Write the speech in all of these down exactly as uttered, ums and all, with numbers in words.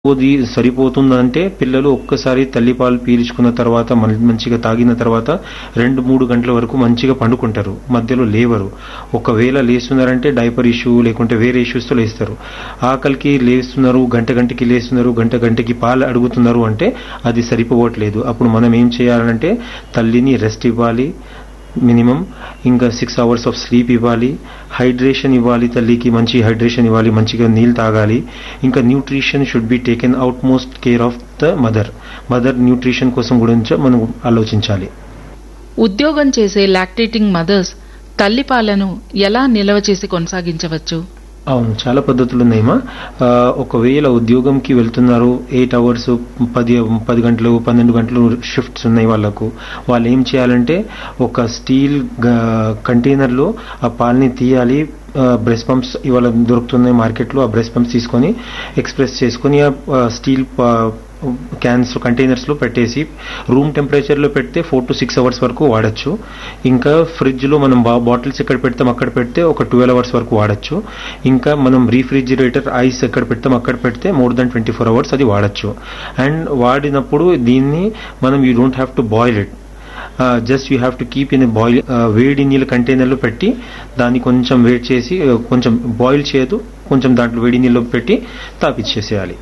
అది సరిపోతుందంటే పిల్లలు ఒక్కసారి తల్లిపాలు పీల్చుకున్న తర్వాత మం- మంచిగా తాగిన తర్వాత రెండు మూడు గంటల వరకు మంచిగా పండుకుంటారు, మధ్యలో లేవరు. ఒకవేళ లేస్తున్నారంటే డైపర్ ఇష్యూ లేకుంటే వేరే ఇష్యూస్తో లేస్తారు. ఆకలికి లేస్తున్నారు, గంట గంటకి లేస్తున్నారు, గంట గంటకి పాలు అడుగుతున్నారు అంటే అది సరిపోవట్లేదు. అప్పుడు మనం ఏం చేయాలంటే తల్లిని రెస్ట్ ఇవ్వాలి, మినిమం ఇంకా సిక్స్ అవర్స్ ఆఫ్ స్లీప్ ఇవ్వాలి, హైడ్రేషన్ ఇవ్వాలి, తల్లికి మంచి హైడ్రేషన్ ఇవ్వాలి, మంచిగా నీళ్ళు తాగాలి. ఇంకా nutrition should be taken out most care of the mother mother nutrition కోసం గురించి మనం ఆలోచించాలి. ఉద్యోగం చేసే లాక్టేటింగ్ మదర్స్ తల్లిపాలను ఎలా నిల్వ చేసి కొనసాగించవచ్చు? అవును, చాలా పద్ధతులు ఉన్నాయమ్మా. ఆ, ఒకవేళ ఉద్యోగంకి వెళ్తున్నారు, ఎయిట్ అవర్స్ పది పది గంటలు పన్నెండు గంటలు షిఫ్ట్స్ ఉన్నాయి వాళ్ళకు. వాళ్ళు ఏం చేయాలంటే ఒక స్టీల్ కంటైనర్లో ఆ పాలని తీయాలి. బ్రెస్ట్ పంప్స్ ఇవాళ దొరుకుతున్నాయి మార్కెట్లో. ఆ బ్రెస్ట్ పంప్స్ తీసుకొని ఎక్స్ప్రెస్ చేసుకొని ఆ స్టీల్ క్యాన్స్ కంటైనర్స్ లో పెట్టేసి రూమ్ టెంపరేచర్ లో పెడితే ఫోర్ టు సిక్స్ అవర్స్ వరకు వాడచ్చు. ఇంకా ఫ్రిడ్జ్ లో మనం బాటిల్స్ ఎక్కడ పెడతాం అక్కడ పెడితే ఒక ట్వెల్వ్ అవర్స్ వరకు వాడచ్చు. ఇంకా మనం రీఫ్రిజిరేటర్ ఐస్ ఎక్కడ పెడతాం అక్కడ పెడితే more than twenty four hours అది వాడచ్చు. అండ్ వాడినప్పుడు దీన్ని మనం you don't have to boil it, just you have to keep in boil వేడి నీళ్ళ కంటైనర్లో పెట్టి దాన్ని కొంచెం వేడి చేసి uh, కొంచెం బాయిల్ చేయదు, కొంచెం దాంట్లో వేడి నీళ్ళు పెట్టి తాపిచ్చేసేయాలి.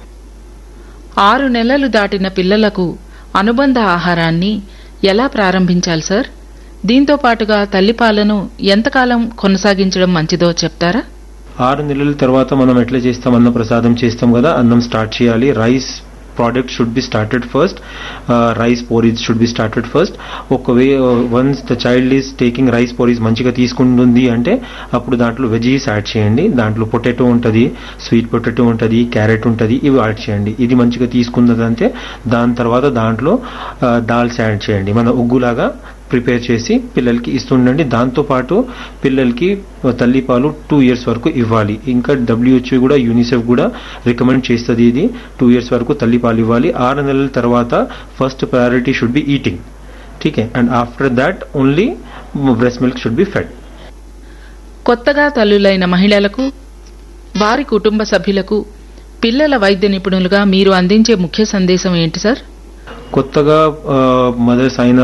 ఆరు నెలలు దాటిన పిల్లలకు అనుబంధ ఆహారాన్ని ఎలా ప్రారంభించాలి సార్? దీంతో పాటుగా తల్లిపాలను ఎంతకాలం కొనసాగించడం మంచిదో చెప్తారా? ఆరు నెలల తర్వాత మనం ఎట్లా చేస్తాం, అన్న ప్రసాదం చేస్తాం కదా, అన్నం స్టార్ట్ చేయాలి. Rice product should be started first, uh, rice porridge should be started first. ఒకవే once the child is taking rice పోరీజ్ మంచిగా తీసుకుంటుంది అంటే అప్పుడు దాంట్లో వెజీస్ యాడ్ చేయండి. దాంట్లో పొటాటో ఉంటుంది, స్వీట్ పొటాటో ఉంటుంది, క్యారెట్ ఉంటుంది, ఇవి యాడ్ చేయండి. ఇది మంచిగా తీసుకున్నదంటే దాని తర్వాత దాంట్లో దాల్స్ యాడ్ చేయండి. మన ఉగ్గులాగా ప్రిపేర్ చేసి పిల్లలకి ఇస్తుండండి. దాంతోపాటు పిల్లలకి తల్లిపాలు టూ ఇయర్స్ వరకు ఇవ్వాలి. ఇంకా డబ్ల్యూహెచ్ఓ కూడా యూనిసెఫ్ కూడా రికమెండ్ చేస్తుంది ఇది టూ ఇయర్స్ వరకు తల్లిపాలు ఇవ్వాలి. ఆరు నెలల తర్వాత first priority should be eating, ఠీకే, and after that only breast milk should be fed. కొత్తగా తల్లులైన మహిళలకు, వారి కుటుంబ సభ్యులకు పిల్లల వైద్య నిపుణులుగా మీరు అందించే ముఖ్య సందేశం ఏంటి సార్? కొత్తగా మదర్స్ అయిన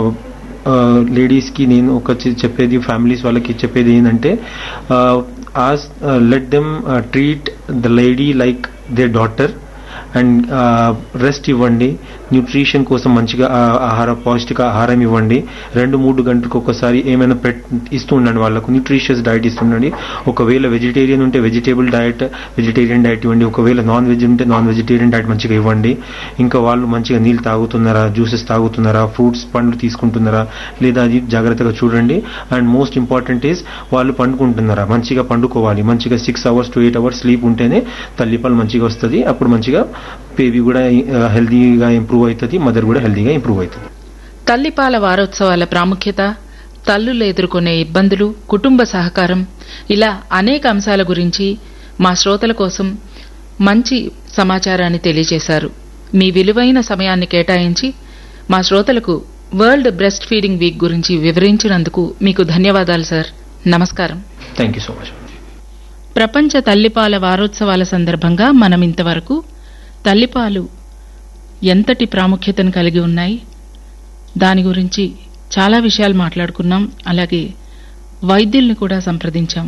లేడీస్ కి నేను ఒక చెప్పేది, ఫ్యామిలీస్ వాళ్ళకి చెప్పేది ఏంటంటే ఆస్ let them treat the lady like they daughter and rest ఇవ్వండి. న్యూట్రిషన్ కోసం మంచిగా ఆహార పౌష్టిక ఆహారం ఇవ్వండి. రెండు మూడు గంటలకు ఒకసారి ఏమైనా పెట్ ఇస్తూ ఉండండి, వాళ్ళకు న్యూట్రిషియస్ డైట్ ఇస్తుండండి. ఒకవేళ వెజిటేరియన్ ఉంటే వెజిటేబుల్ డైట్ వెజిటేరియన్ డైట్ ఇవ్వండి. ఒకవేళ నాన్ వెజ్ ఉంటే నాన్ వెజిటేరియన్ డైట్ మంచిగా ఇవ్వండి. ఇంకా వాళ్ళు మంచిగా నీళ్ళు తాగుతున్నారా, జ్యూసెస్ తాగుతున్నారా, ఫ్రూట్స్ పండ్లు తీసుకుంటున్నారా లేదా అది జాగ్రత్తగా చూడండి. అండ్ మోస్ట్ ఇంపార్టెంట్ ఈస్ వాళ్ళు పండుకుంటున్నారా, మంచిగా పండుకోవాలి. మంచిగా six hours to eight hours sleep ఉంటేనే తల్లిపాలు మంచిగా వస్తుంది. అప్పుడు మంచిగా బేబీ కూడా హెల్దీగా ఇంప్రూవ్ అవుతుంది, మదర్ కూడా హెల్దీగా ఇంప్రూవ్ అవుతుంది. తల్లిపాల వారోత్సవాల ప్రాముఖ్యత, తల్లులు ఎదుర్కొనే ఇబ్బందులు, కుటుంబ సహకారం, ఇలా అనేక అంశాల గురించి మా శ్రోతల కోసం మంచి సమాచారాన్ని తెలియజేశారు. మీ విలువైన సమయాన్ని కేటాయించి మా శ్రోతలకు వరల్డ్ బ్రెస్ట్ ఫీడింగ్ వీక్ గురించి వివరించినందుకు మీకు ధన్యవాదాలు సార్. నమస్కారం. Thank you so much. ప్రపంచ తల్లిపాల వారోత్సవాల సందర్భంగా మనం ఇంతవరకు తల్లిపాలు ఎంతటి ప్రాముఖ్యతను కలిగి ఉన్నాయి, దాని గురించి చాలా విషయాలు మాట్లాడుకున్నాం. అలాగే వైద్యుల్ని కూడా సంప్రదించాం.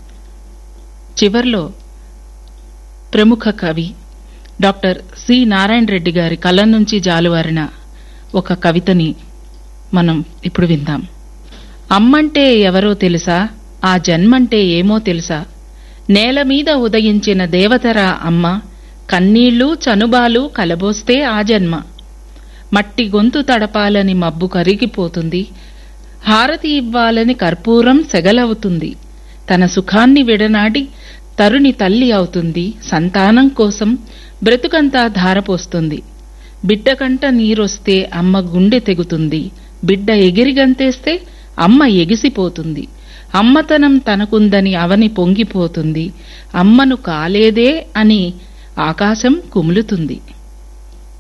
చివర్లో ప్రముఖ కవి డాక్టర్ సి నారాయణ రెడ్డి గారి కలం నుంచి జాలువారిన ఒక కవితని మనం ఇప్పుడు విందాం. అమ్మంటే ఎవరో తెలుసా, ఆ జన్మంటే ఏమో తెలుసా, నేల మీద ఉదయించిన దేవతరా అమ్మ, కన్నీళ్లు చనుబాలు కలబోస్తే ఆ జన్మ, మట్టి గొంతు తడపాలని మబ్బు కరిగిపోతుంది, హారతి ఇవ్వాలని కర్పూరం సెగలవుతుంది, తన సుఖాన్ని విడనాడి తరుని తల్లి అవుతుంది, సంతానం కోసం బ్రతుకంతా ధారపోస్తుంది, బిడ్డకంట నీరొస్తే అమ్మ గుండె తెగుతుంది, బిడ్డ ఎగిరిగంతేస్తే అమ్మ ఎగిసిపోతుంది, అమ్మతనం తనకుందని అవని పొంగిపోతుంది, అమ్మను కాలేదే అని ఆకాశం కుములుతుంది.